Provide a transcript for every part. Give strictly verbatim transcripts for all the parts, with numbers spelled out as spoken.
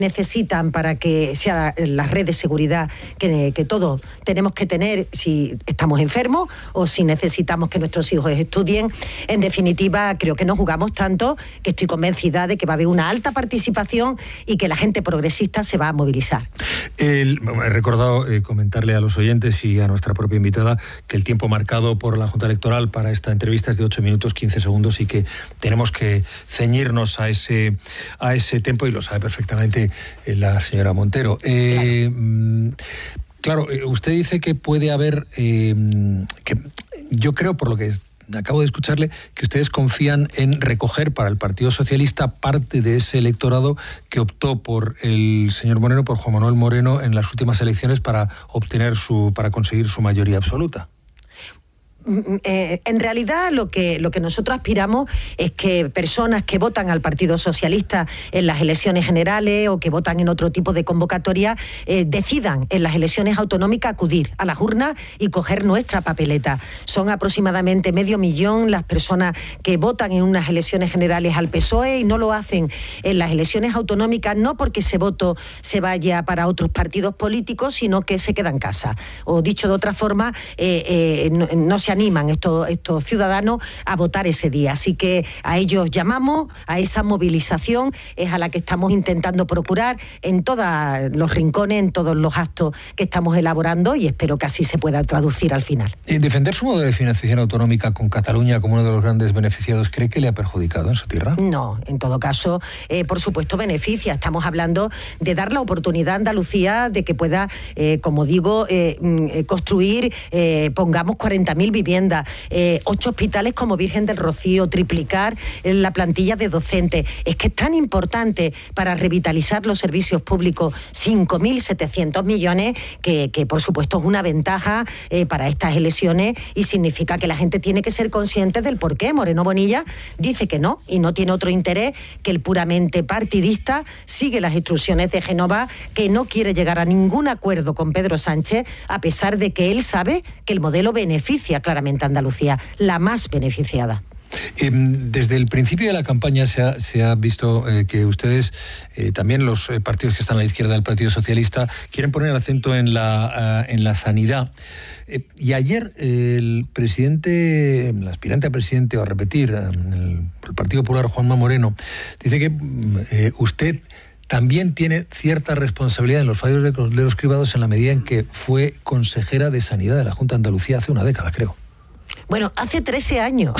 necesitan para que sea la red de seguridad que, que todos tenemos que tener si estamos enfermos o si necesitamos que nuestros hijos estudien. En definitiva, creo que no jugamos tanto, que estoy convencida de que va a haber una alta participación y que la gente progresista se va a movilizar. El, he recordado eh, comentarle a los oyentes y a nuestra propia invitada que el tiempo marcado por la Junta Electoral para esta entrevista es de ocho minutos quince segundos y que tenemos que ceñirnos a ese, a ese tiempo, y lo sabe perfectamente la señora Montero. Eh, claro. claro, usted dice que puede haber, eh, que yo creo, por lo que acabo de escucharle, que ustedes confían en recoger para el Partido Socialista parte de ese electorado que optó por el señor Moreno, por Juan Manuel Moreno, en las últimas elecciones para obtener su, para conseguir su mayoría absoluta. Eh, en realidad lo que, lo que nosotros aspiramos es que personas que votan al Partido Socialista en las elecciones generales o que votan en otro tipo de convocatoria eh, decidan en las elecciones autonómicas acudir a las urnas y coger nuestra papeleta. Son aproximadamente medio millón las personas que votan en unas elecciones generales al P S O E y no lo hacen en las elecciones autonómicas, no porque ese voto se vaya para otros partidos políticos, sino que se queda en casa. O dicho de otra forma, eh, eh, no, no se animan estos, estos ciudadanos a votar ese día. Así que a ellos llamamos, a esa movilización es a la que estamos intentando procurar en todos los rincones, en todos los actos que estamos elaborando, y espero que así se pueda traducir al final. ¿Defender su modelo de financiación autonómica con Cataluña como uno de los grandes beneficiados cree que le ha perjudicado en su tierra? No, en todo caso, eh, por supuesto beneficia. Estamos hablando de dar la oportunidad a Andalucía de que pueda, eh, como digo, eh, eh, construir, eh, pongamos cuarenta mil viviendas, eh, ocho hospitales como Virgen del Rocío, triplicar eh, la plantilla de docentes. Es que es tan importante para revitalizar los servicios públicos, cinco mil setecientos millones, que, que por supuesto es una ventaja eh, para estas elecciones, y significa que la gente tiene que ser consciente del por qué Moreno Bonilla dice que no, y no tiene otro interés que el puramente partidista. Sigue las instrucciones de Génova, que no quiere llegar a ningún acuerdo con Pedro Sánchez, a pesar de que él sabe que el modelo beneficia claramente a Andalucía, la más beneficiada. Eh, desde el principio de la campaña se ha, se ha visto eh, que ustedes, eh, también los eh, partidos que están a la izquierda del Partido Socialista, quieren poner el acento en la, uh, en la sanidad. Eh, y ayer eh, el presidente, el aspirante a presidente, o a repetir, el, el Partido Popular, Juanma Moreno, dice que eh, usted también tiene cierta responsabilidad en los fallos de, de los cribados, en la medida en que fue consejera de Sanidad de la Junta de Andalucía hace una década, creo. Bueno, hace trece años.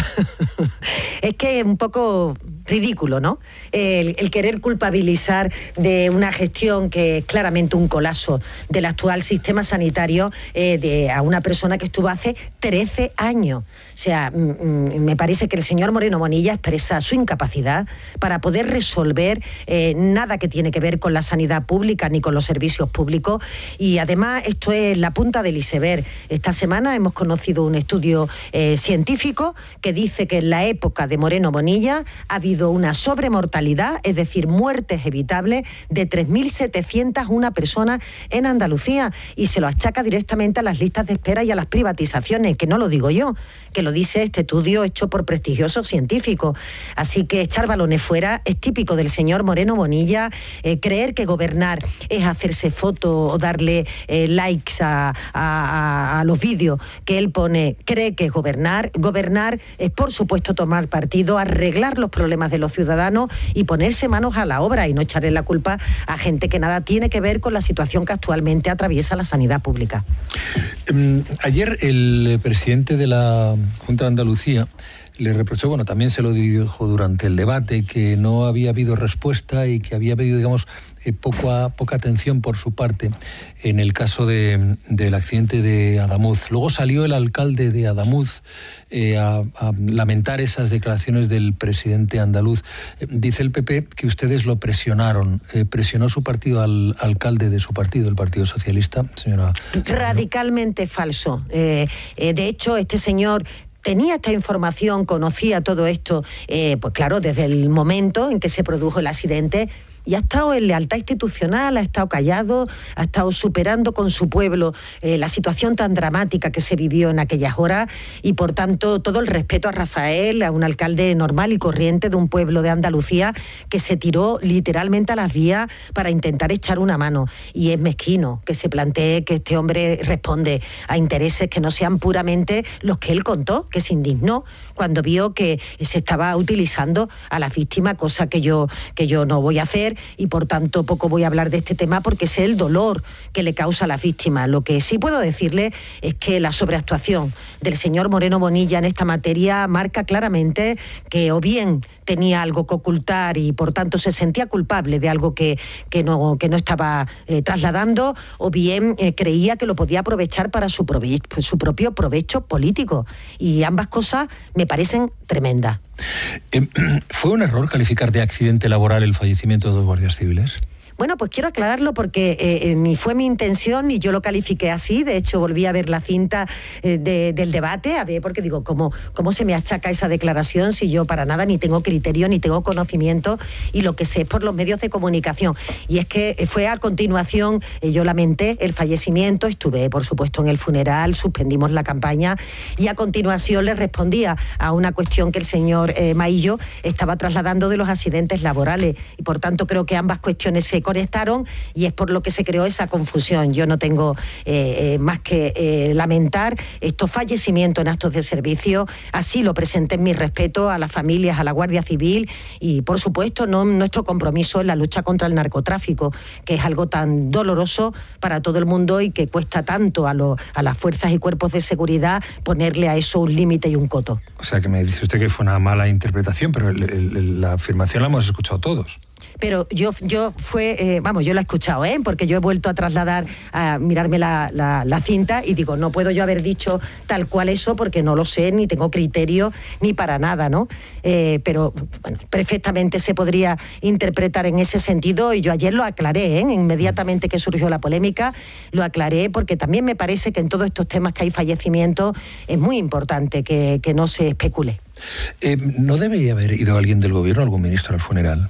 Es que es un poco ridículo, ¿no? El, el querer culpabilizar de una gestión que es claramente un colapso del actual sistema sanitario eh, de, a una persona que estuvo hace trece años. O sea, mm, me parece que el señor Moreno Bonilla expresa su incapacidad para poder resolver eh, nada que tiene que ver con la sanidad pública ni con los servicios públicos. Y además esto es la punta del iceberg. Esta semana hemos conocido un estudio eh, científico que dice que en la época de Moreno Bonilla ha habido una sobremortalidad, es decir, muertes evitables, de tres mil setecientas una personas en Andalucía, y se lo achaca directamente a las listas de espera y a las privatizaciones, que no lo digo yo, que lo dice este estudio hecho por prestigiosos científicos. Así que echar balones fuera es típico del señor Moreno Bonilla. Eh, creer que gobernar es hacerse fotos o darle eh, likes a, a, a los vídeos que él pone, cree que es gobernar. Gobernar es, por supuesto, tomar partido, arreglar los problemas de los ciudadanos y ponerse manos a la obra, y no echarle la culpa a gente que nada tiene que ver con la situación que actualmente atraviesa la sanidad pública. Um, ayer el presidente de la Junta de Andalucía le reprochó, bueno, también se lo dijo durante el debate, que no había habido respuesta y que había habido, digamos, eh, poca, poca atención por su parte en el caso de, del accidente de Adamuz. Luego salió el alcalde de Adamuz eh, a, a lamentar esas declaraciones del presidente andaluz. Eh, dice el P P que ustedes lo presionaron. Eh, ¿Presionó su partido al alcalde de su partido, el Partido Socialista, señora? Radicalmente falso. Eh, eh, de hecho, este señor tenía esta información, conocía todo esto, eh, pues claro, desde el momento en que se produjo el accidente. y ha estado en lealtad institucional, ha estado callado, ha estado superando con su pueblo eh, la situación tan dramática que se vivió en aquellas horas, y por tanto todo el respeto a Rafael, a un alcalde normal y corriente de un pueblo de Andalucía que se tiró literalmente a las vías para intentar echar una mano. Y es mezquino que se plantee que este hombre responde a intereses que no sean puramente los que él contó, que se indignó cuando vio que se estaba utilizando a la víctima, cosa que yo, que yo no voy a hacer, y por tanto poco voy a hablar de este tema porque sé el dolor que le causa a la víctima. Lo que sí puedo decirle es que la sobreactuación del señor Moreno Bonilla en esta materia marca claramente que o bien tenía algo que ocultar y por tanto se sentía culpable de algo que, que, no, que no estaba eh, trasladando, o bien eh, creía que lo podía aprovechar para su, prove- su propio provecho político. Y ambas cosas me parecen tremendas. Eh, ¿Fue un error calificar de accidente laboral el fallecimiento de dos guardias civiles? Bueno, pues quiero aclararlo porque eh, ni fue mi intención ni yo lo califiqué así. De hecho, volví a ver la cinta eh, de, del debate, a ver, porque digo, ¿cómo, ¿cómo se me achaca esa declaración si yo para nada ni tengo criterio ni tengo conocimiento, y lo que sé es por los medios de comunicación? Y es que fue a continuación, eh, yo lamenté el fallecimiento, estuve por supuesto en el funeral, suspendimos la campaña, y a continuación le respondía a una cuestión que el señor eh, Maillo estaba trasladando de los accidentes laborales, y por tanto creo que ambas cuestiones se conectaron y es por lo que se creó esa confusión. Yo no tengo eh, eh, más que eh, lamentar estos fallecimientos en actos de servicio, así lo presenté en mi respeto a las familias, a la Guardia Civil, y por supuesto no nuestro compromiso en la lucha contra el narcotráfico, que es algo tan doloroso para todo el mundo y que cuesta tanto a, lo, a las fuerzas y cuerpos de seguridad ponerle a eso un límite y un coto. O sea, que me dice usted que fue una mala interpretación, pero el, el, la afirmación la hemos escuchado todos. Pero yo, yo fue, eh, vamos, yo la he escuchado, ¿eh? Porque yo he vuelto a trasladar, a mirarme la, la, la cinta y digo, no puedo yo haber dicho tal cual eso porque no lo sé, ni tengo criterio, ni para nada, ¿no? Eh, pero, bueno, perfectamente se podría interpretar en ese sentido, y yo ayer lo aclaré, ¿eh? Inmediatamente que surgió la polémica, lo aclaré porque también me parece que en todos estos temas que hay fallecimientos es muy importante que, que no se especule. Eh, ¿No debería haber ido alguien del gobierno, algún ministro al funeral?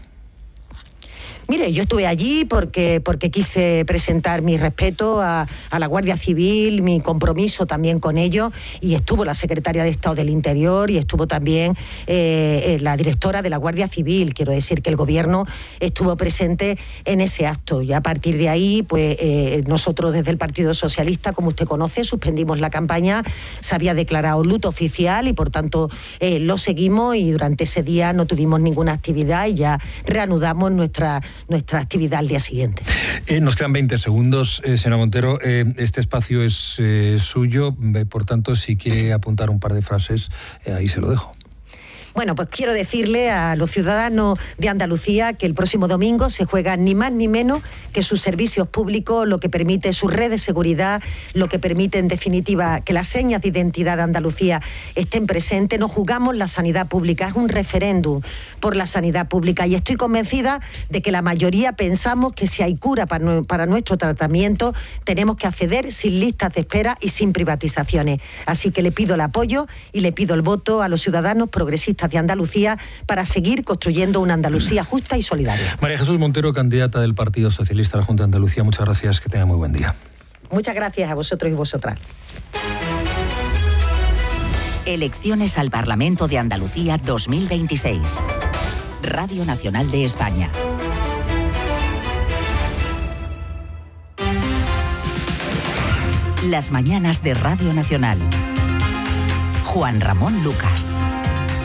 Mire, yo estuve allí porque, porque quise presentar mi respeto a, a la Guardia Civil, mi compromiso también con ellos, y estuvo la secretaria de Estado del Interior y estuvo también eh, la directora de la Guardia Civil. Quiero decir que el gobierno estuvo presente en ese acto, y a partir de ahí, pues eh, nosotros desde el Partido Socialista, como usted conoce, suspendimos la campaña, se había declarado luto oficial y por tanto eh, lo seguimos, y durante ese día no tuvimos ninguna actividad y ya reanudamos nuestra nuestra actividad al día siguiente. Eh, nos quedan veinte segundos, eh, señora Montero. Eh, este espacio es eh, suyo, eh, por tanto, si quiere apuntar un par de frases, eh, ahí se lo dejo. Bueno, pues quiero decirle a los ciudadanos de Andalucía que el próximo domingo se juega ni más ni menos que sus servicios públicos, lo que permite su red de seguridad, lo que permite en definitiva que las señas de identidad de Andalucía estén presentes. No jugamos la sanidad pública, es un referéndum por la sanidad pública, y estoy convencida de que la mayoría pensamos que si hay cura para, para nuestro tratamiento tenemos que acceder sin listas de espera y sin privatizaciones. Así que le pido el apoyo y le pido el voto a los ciudadanos progresistas de Andalucía para seguir construyendo una Andalucía justa y solidaria. María Jesús Montero, candidata del Partido Socialista a la Junta de Andalucía, muchas gracias, que tenga muy buen día. Muchas gracias a vosotros y vosotras. Elecciones al Parlamento de Andalucía dos mil veintiséis. Radio Nacional de España. Las mañanas de Radio Nacional. Juan Ramón Lucas.